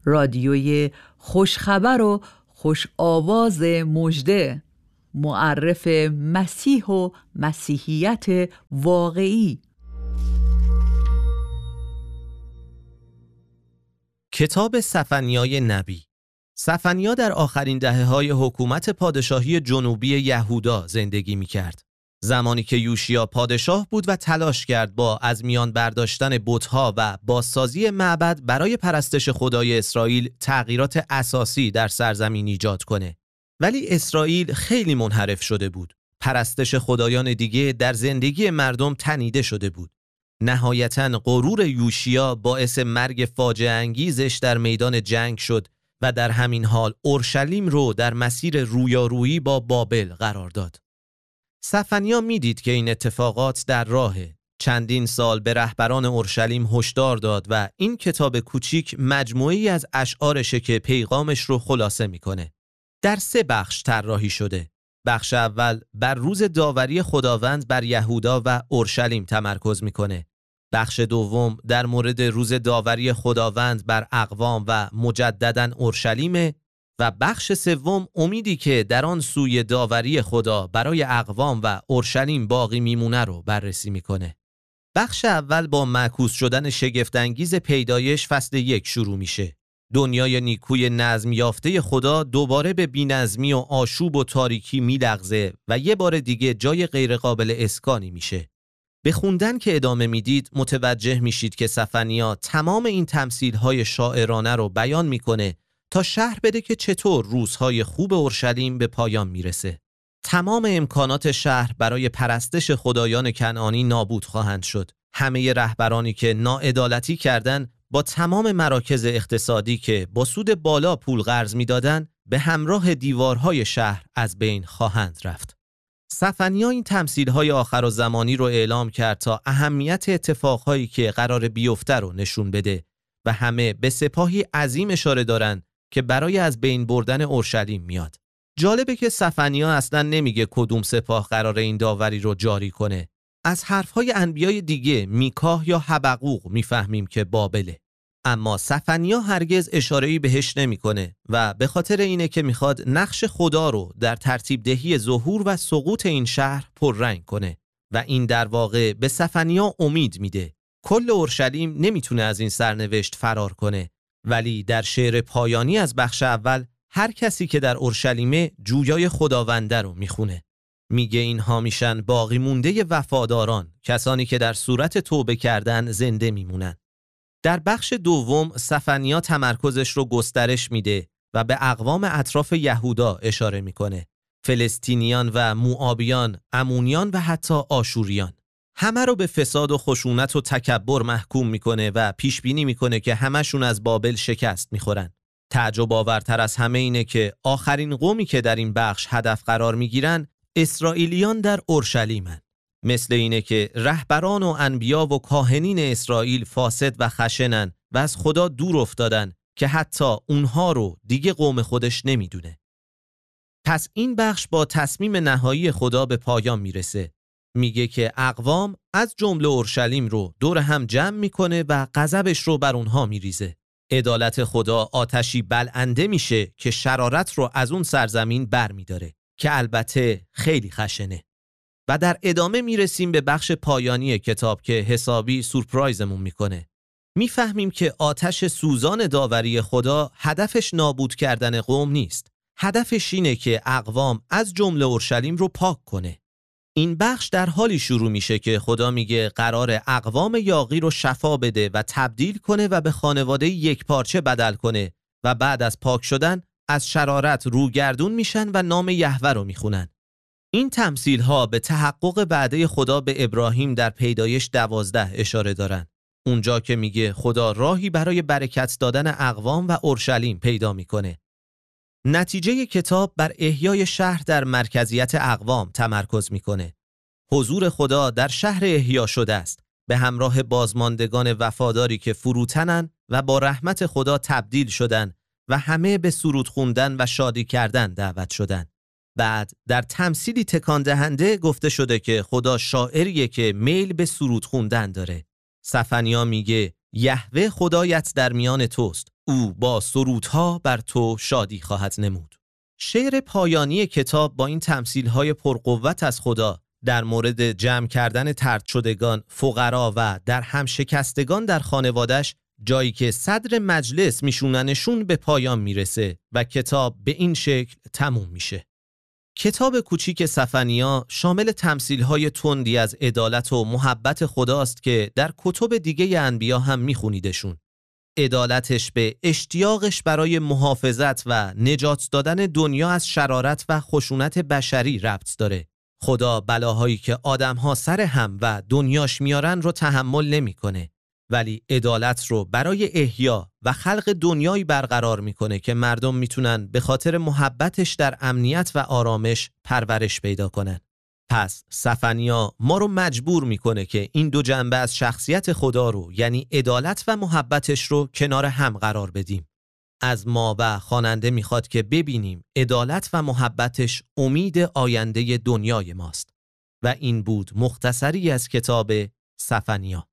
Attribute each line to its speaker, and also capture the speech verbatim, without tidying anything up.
Speaker 1: رادیوی خوشخبر و خوش آواز مژده، معرف مسیح و مسیحیت واقعی.
Speaker 2: کتاب سفنیای نبی. سفنیا در آخرین دهه‌های حکومت پادشاهی جنوبی یهودا زندگی می‌کرد. زمانی که یوشیا پادشاه بود و تلاش کرد با از میان برداشتن بت‌ها و بازسازی معبد برای پرستش خدای اسرائیل تغییرات اساسی در سرزمین ایجاد کنه. ولی اسرائیل خیلی منحرف شده بود. پرستش خدایان دیگه در زندگی مردم تنیده شده بود. نهایتاً غرور یوشیا باعث مرگ فاجعه انگیزش در میدان جنگ شد و در همین حال اورشلیم رو در مسیر رویارویی با بابل قرار داد. سفنیا میدید که این اتفاقات در راهه. چندین سال به رهبران اورشلیم هشدار داد و این کتاب کوچیک مجموعه‌ای از اشعارشه که پیغامش رو خلاصه میکنه. در سه بخش طراحی شده. بخش اول بر روز داوری خداوند بر یهودا و اورشلیم تمرکز میکنه. بخش دوم در مورد روز داوری خداوند بر اقوام و مجدداً اورشلیم و بخش سوم امیدی که در آن سوی داوری خدا برای اقوام و اورشلیم باقی میمونه رو بررسی میکنه. بخش اول با معکوس شدن شگفت‌انگیز پیدایش فصل یک شروع میشه. دنیای نیکوی نظم یافته خدا دوباره به بی‌نظمی و آشوب و تاریکی میلغزه و یه بار دیگه جای غیرقابل اسکانی میشه. به خوندن که ادامه میدید متوجه میشید که سفنیا تمام این تمثیل‌های شاعرانه رو بیان میکنه تا شرح بده که چطور روزهای خوب اورشلیم به پایان میرسه. تمام امکانات شهر برای پرستش خدایان کنعانی نابود خواهند شد. همه رهبرانی که ناعدالتی کردن با تمام مراکز اقتصادی که با سود بالا پول قرض میدادن به همراه دیوارهای شهر از بین خواهند رفت. سفنیا این تمثیل‌های آخر زمانی رو اعلام کرد تا اهمیت اتفاقهایی که قرار بیفته رو نشون بده و همه به سپاهی عظیم اشاره دارن که برای از بین بردن اورشلیم میاد. جالبه که سفنیا اصلا نمیگه کدوم سپاه قرار این داوری رو جاری کنه. از حرفهای انبیای دیگه میکاه یا حبقوق میفهمیم که بابله. اما سفنیا هرگز اشاره‌ای بهش نمیکنه و به خاطر اینه که میخواد نقش خدا رو در ترتیب دهی ظهور و سقوط این شهر پررنگ کنه و این در واقع به سفنیا امید میده. کل اورشلیم نمیتونه از این سرنوشت فرار کنه، ولی در شعر پایانی از بخش اول هر کسی که در اورشلیمه جویای خداونده رو میخونه. میگه اینها میشن باقی مونده وفاداران، کسانی که در صورت توبه کردن زنده میمونن. در بخش دوم سفنیا تمرکزش رو گسترش میده و به اقوام اطراف یهودا اشاره میکنه. فلسطینیان و موآبیان، امونیان و حتی آشوریان. همه رو به فساد و خشونت و تکبر محکوم میکنه و پیش بینی میکنه که همشون از بابل شکست میخورن. تعجب آورتر از همه اینه که آخرین قومی که در این بخش هدف قرار میگیرن اسرائیلیان در اورشلیمن. مثل اینه که رهبران و انبیا و کاهنین اسرائیل فاسد و خشنن و از خدا دور افتادن که حتی اونها رو دیگه قوم خودش نمیدونه. پس این بخش با تصمیم نهایی خدا به پایان میرسه. میگه که اقوام از جمله اورشلیم رو دور هم جمع میکنه و غضبش رو بر اونها میریزه. عدالت خدا آتشی بلنده میشه که شرارت رو از اون سرزمین بر میداره که البته خیلی خشنه. و در ادامه میرسیم به بخش پایانی کتاب که حسابی سورپرایزمون میکنه. میفهمیم که آتش سوزان داوری خدا هدفش نابود کردن قوم نیست. هدفش اینه که اقوام از جمله اورشلیم رو پاک کنه. این بخش در حالی شروع میشه که خدا میگه قرار اقوام یاغی رو شفا بده و تبدیل کنه و به خانواده یک پارچه بدل کنه و بعد از پاک شدن از شرارت روگردون میشن و نام یهوه رو میخونن. این تمثیل ها به تحقق وعده خدا به ابراهیم در پیدایش دوازده اشاره دارن. اونجا که میگه خدا راهی برای برکت دادن اقوام و اورشلیم پیدا میکنه. نتیجه کتاب بر احیای شهر در مرکزیت اقوام تمرکز میکنه. حضور خدا در شهر احیا شده است، به همراه بازماندگان وفاداری که فروتنن و با رحمت خدا تبدیل شدن و همه به سرود خوندن و شادی کردن دعوت شدن. بعد در تمثیلی تکان دهنده گفته شده که خدا شاعریه که میل به سرود خوندن داره. سفنیا میگه یهوه خدایت در میان توست، او با سرودها بر تو شادی خواهد نمود. شعر پایانی کتاب با این تمثیل‌های پرقوت از خدا در مورد جمع کردن طرد شدگان، فقرا و در هم شکستگان در خانوادش، جایی که صدر مجلس میشوننشون، به پایان میرسه و کتاب به این شکل تموم میشه. کتاب کوچیک سفنیا شامل تمثیل‌های تندی از عدالت و محبت خداست که در کتب دیگه انبیا هم میخونیدشون. عدالتش به اشتیاقش برای محافظت و نجات دادن دنیا از شرارت و خشونت بشری ربط داره. خدا بلاهایی که آدم‌ها سر هم و دنیاش میارن رو تحمل نمی‌کنه، ولی عدالت رو برای احیا و خلق دنیایی برقرار میکنه که مردم میتونن به خاطر محبتش در امنیت و آرامش پرورش پیدا کنن. پس سفنیا ما رو مجبور میکنه که این دو جنبه از شخصیت خدا رو، یعنی عدالت و محبتش رو، کنار هم قرار بدیم. از ما و خواننده میخواد که ببینیم عدالت و محبتش امید آینده دنیای ماست. و این بود مختصری از کتاب سفنیا.